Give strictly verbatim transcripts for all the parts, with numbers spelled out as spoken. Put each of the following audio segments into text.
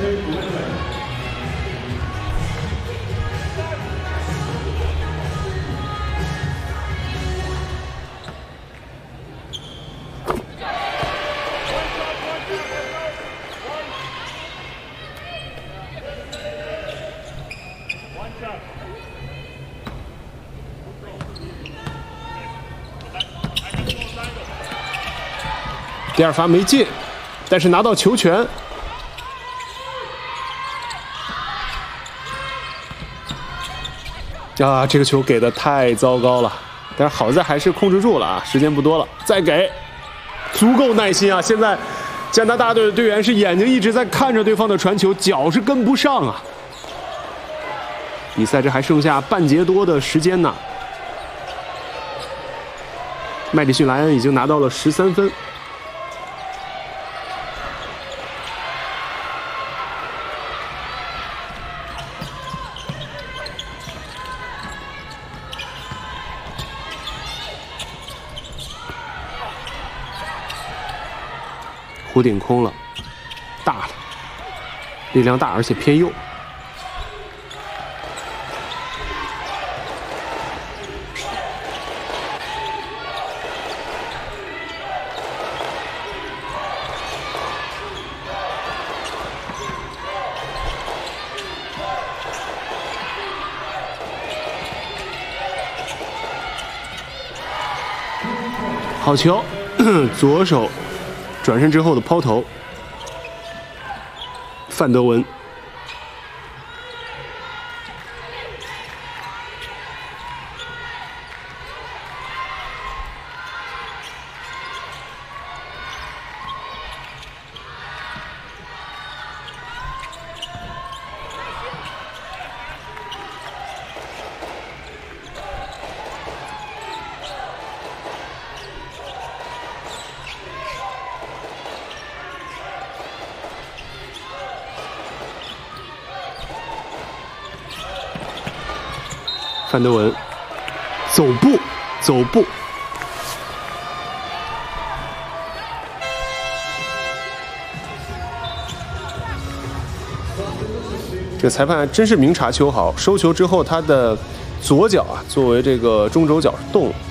第二发没进，但是拿到球权。啊，这个球给的太糟糕了，但是好在还是控制住了啊！时间不多了，再给，足够耐心啊！现在加拿大队的队员是眼睛一直在看着对方的传球，脚是跟不上啊！比赛这还剩下半节多的时间呢。麦迪逊·莱恩已经拿到了十三分。弧顶空了，大了，力量大，而且偏右。好球，左手。转身之后的抛投，范德文。范德文，走步，走步。这个裁判真是明察秋毫，收球之后，他的左脚啊，作为这个中轴脚动了。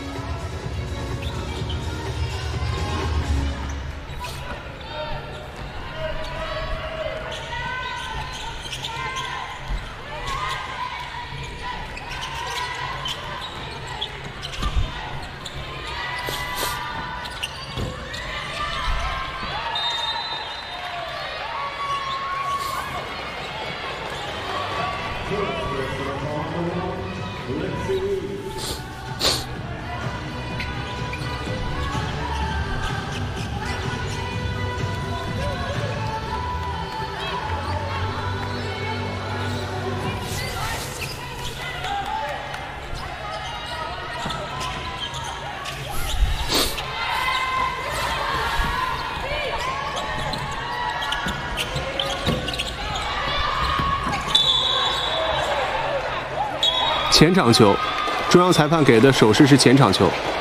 前场球，中央裁判给的手势是前场球。